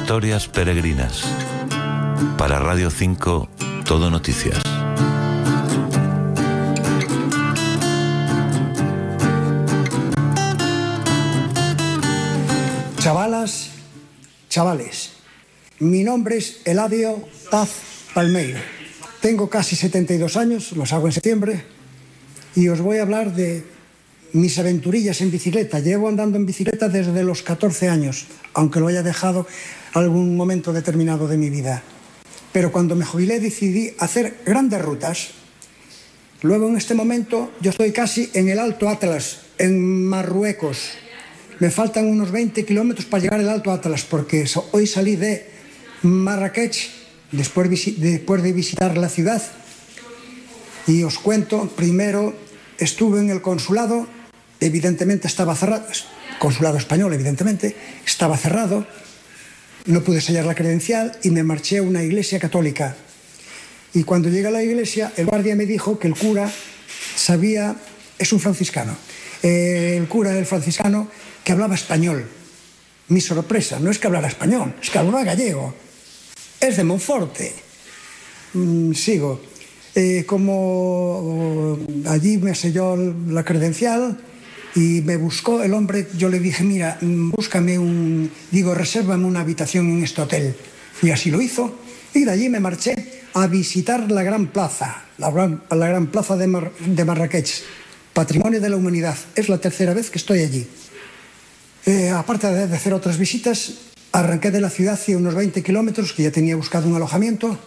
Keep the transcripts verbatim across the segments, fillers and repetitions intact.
Historias peregrinas. Para Radio cinco, Todo Noticias. Chavalas, chavales, mi nombre es Eladio Paz Palmeiro. Tengo casi setenta y dos años, los hago en septiembre, y os voy a hablar de mis aventurillas en bicicleta. Llevo andando en bicicleta desde los catorce años, aunque lo haya dejado algún momento determinado de mi vida. Pero cuando me jubilé decidí hacer grandes rutas. Luego, en este momento, yo estoy casi en el Alto Atlas, en Marruecos. Me faltan unos veinte kilómetros para llegar al Alto Atlas, porque hoy salí de Marrakech, después, después de visitar la ciudad. Y os cuento, primero estuve en el consulado, evidentemente estaba cerrado, consulado español, evidentemente, estaba cerrado, no pude sellar la credencial y me marché a una iglesia católica. Y cuando llegué a la iglesia, el guardia me dijo que el cura sabía, es un franciscano, eh, el cura del franciscano, que hablaba español. Mi sorpresa, no es que hablara español, es que hablaba gallego. Es de Monforte. Mm, sigo. Eh, como allí me selló la credencial y me buscó el hombre, yo le dije, mira, búscame un, digo, resérvame una habitación en este hotel. Y así lo hizo. Y de allí me marché a visitar la Gran Plaza, la Gran, la gran Plaza de, Mar, de Marrakech, Patrimonio de la Humanidad. Es la tercera vez que estoy allí. Eh, aparte de hacer otras visitas, arranqué de la ciudad hacia unos veinte kilómetros, que ya tenía buscado un alojamiento.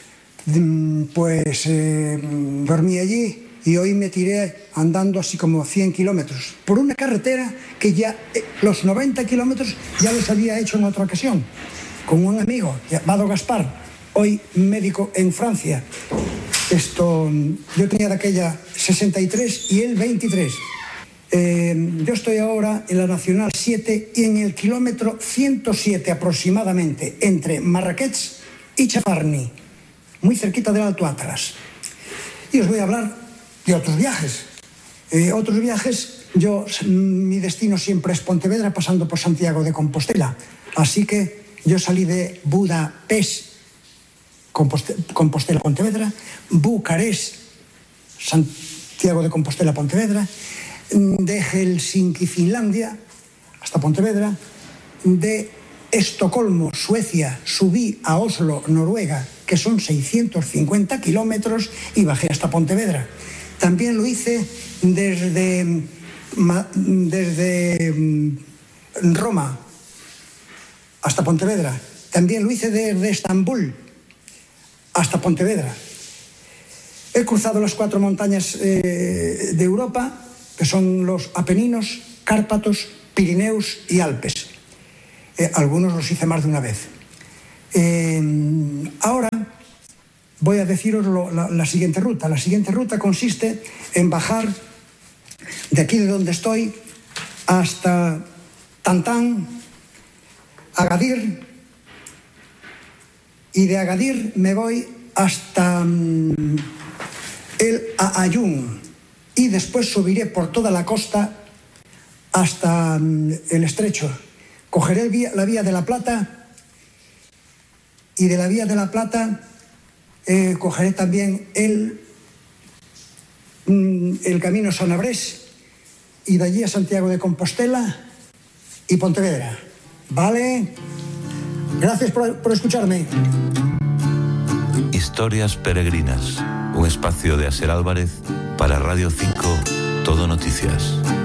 Pues eh, dormí allí y hoy me tiré andando así como cien kilómetros por una carretera que ya eh, los noventa kilómetros ya los había hecho en otra ocasión con un amigo llamado Gaspar, hoy médico en Francia. Esto, yo tenía de aquella sesenta y tres y él veintitrés. Eh, yo estoy ahora en la Nacional siete y en el kilómetro ciento siete aproximadamente, entre Marrakech y Chafarni, muy cerquita del Alto Atlas. Y os voy a hablar de otros viajes. Eh, otros viajes, yo, mi destino siempre es Pontevedra, pasando por Santiago de Compostela. Así que yo salí de Budapest, Compostela, Pontevedra, Bucarest, Santiago de Compostela, Pontevedra, de Helsinki, Finlandia, hasta Pontevedra, de Estocolmo, Suecia, subí a Oslo, Noruega, que son seiscientos cincuenta kilómetros, y bajé hasta Pontevedra. También lo hice desde, desde Roma hasta Pontevedra. También lo hice desde Estambul hasta Pontevedra. He cruzado las cuatro montañas eh, de Europa, que son los Apeninos, Cárpatos, Pirineos y Alpes. Eh, algunos los hice más de una vez. Eh, ahora voy a deciros lo, la, la siguiente ruta. La siguiente ruta consiste en bajar de aquí de donde estoy hasta Tantán, Agadir, y de Agadir me voy hasta um, el Aaiún, y después subiré por toda la costa hasta um, el estrecho. Cogeré el vía, la Vía de la Plata, y de la Vía de la Plata eh, cogeré también el, mm, el camino Son-Abrés, y de allí a Santiago de Compostela y Pontevedra. ¿Vale? Gracias por, por escucharme. Historias peregrinas, un espacio de Aser Álvarez para Radio cinco, Todo Noticias.